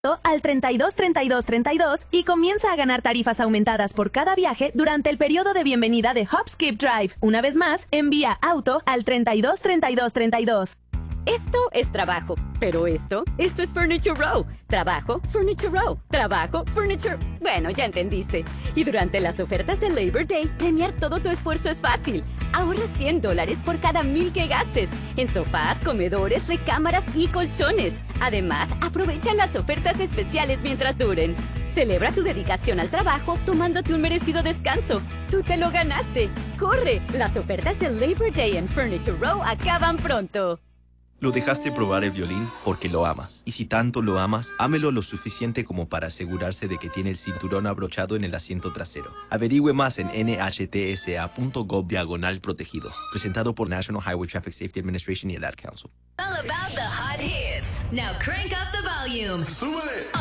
al 323232 y comienza a ganar tarifas aumentadas por cada viaje durante el periodo de bienvenida de Hop Skip Drive. Una vez más, envía auto al 323232. Esto es trabajo, pero esto es Furniture Row. Trabajo, Furniture Row. Trabajo, Furniture... Bueno, ya entendiste. Y durante las ofertas de Labor Day, premiar todo tu esfuerzo es fácil. Ahorra $100 por cada 1,000 que gastes en sofás, comedores, recámaras y colchones. Además, aprovecha las ofertas especiales mientras duren. Celebra tu dedicación al trabajo tomándote un merecido descanso. ¡Tú te lo ganaste! ¡Corre! Las ofertas de Labor Day en Furniture Row acaban pronto. Lo dejaste probar el violín porque lo amas. Y si tanto lo amas, ámelo lo suficiente como para asegurarse de que tiene el cinturón abrochado en el asiento trasero. Averigüe más en nhtsa.gov/protegido. Presentado por National Highway Traffic Safety Administration y el Ad Council. All about the hot hits. Now crank up the volume. ¡Súbele!